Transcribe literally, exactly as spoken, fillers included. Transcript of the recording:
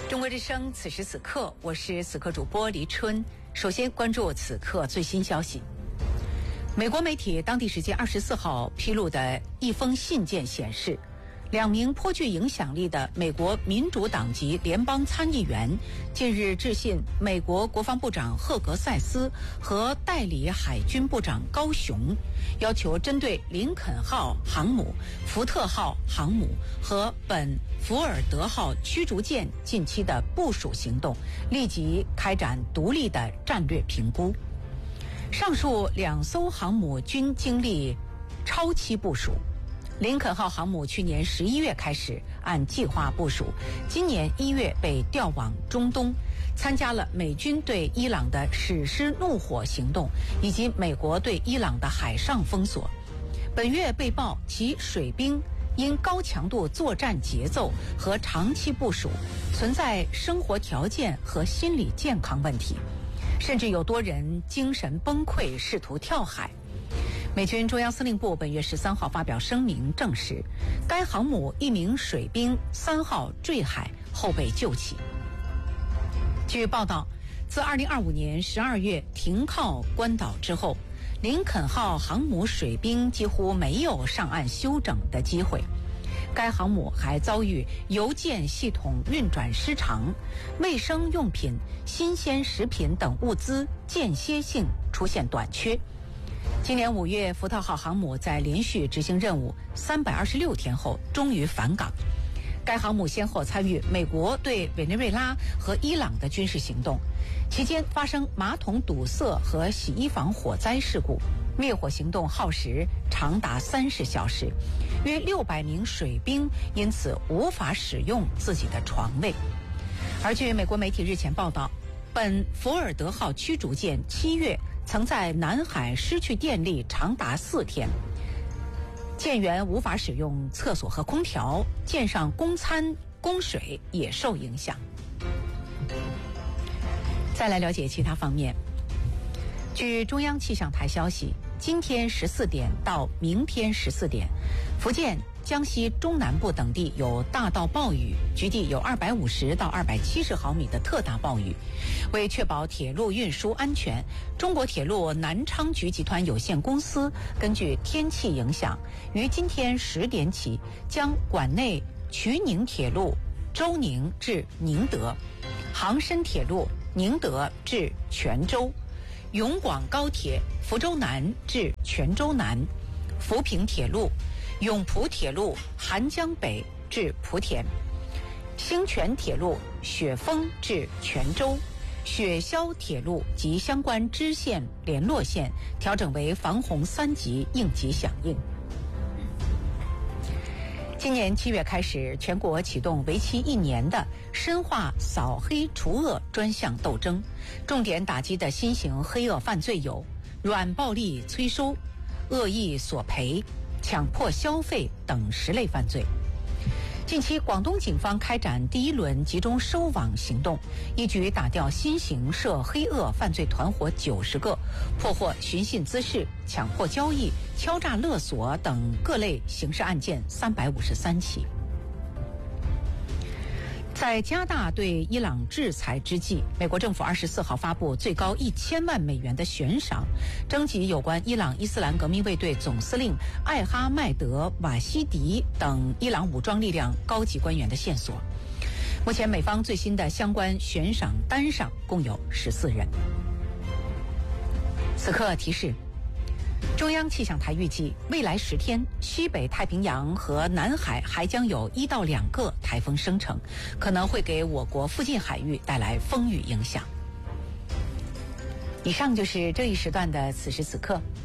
中国之声，此时此刻，我是此刻主播黎春。首先关注此刻最新消息。美国媒体当地时间二十四号披露的一封信件显示，两名颇具影响力的美国民主党籍联邦参议员近日致信美国国防部长赫格塞斯和代理海军部长高雄，要求针对林肯号航母、福特号航母和本福尔德号驱逐舰近期的部署行动，立即开展独立的战略评估。上述两艘航母均经历超期部署。林肯号航母去年十一月开始按计划部署，今年一月被调往中东，参加了美军对伊朗的史诗怒火行动，以及美国对伊朗的海上封锁。本月被曝其水兵因高强度作战节奏和长期部署，存在生活条件和心理健康问题，甚至有多人精神崩溃，试图跳海。美军中央司令部本月十三号发表声明证实，该航母一名水兵三号坠海后被救起。据报道，自二零二五年十二月停靠关岛之后，林肯号航母水兵几乎没有上岸休整的机会。该航母还遭遇邮件系统运转失常、卫生用品、新鲜食品等物资间歇性出现短缺。今年五月，福特号航母在连续执行任务三百二十六天后终于返港。该航母先后参与美国对委内瑞拉和伊朗的军事行动，期间发生马桶堵塞和洗衣房火灾事故，灭火行动耗时长达三十小时，约六百名水兵因此无法使用自己的床位。而据美国媒体日前报道，本福尔德号驱逐舰七月曾在南海失去电力长达四天，舰员无法使用厕所和空调，舰上供餐供水也受影响。再来了解其他方面。据中央气象台消息，今天十四点到明天十四点，福建、江西中南部等地有大到暴雨，局地有二百五十到二百七十毫米的特大暴雨。为确保铁路运输安全，中国铁路南昌局集团有限公司根据天气影响，于今天十点起将管内衢宁铁路周宁至宁德、杭深铁路宁德至泉州、永广高铁福州南至泉州南、福平铁路永蒲铁路韩江北至莆田、兴泉铁路雪峰至泉州、雪霄铁路及相关支线联络线调整为防洪三级应急响应。今年七月开始，全国启动为期一年的深化扫黑除恶专项斗争，重点打击的新型黑恶犯罪有软暴力催收、恶意索赔、强迫消费等十类犯罪。近期，广东警方开展第一轮集中收网行动，一举打掉新型涉黑恶犯罪团伙九十个，破获寻衅滋事、强迫交易、敲诈勒索等各类刑事案件三百五十三起。在加大对伊朗制裁之际，美国政府二十四号发布最高一千万美元的悬赏，征集有关伊朗伊斯兰革命卫队总司令艾哈迈德·瓦西迪等伊朗武装力量高级官员的线索。目前，美方最新的相关悬赏单上共有十四人。此刻提示。中央气象台预计，未来十天，西北太平洋和南海还将有一到两个台风生成，可能会给我国附近海域带来风雨影响。以上就是这一时段的此时此刻，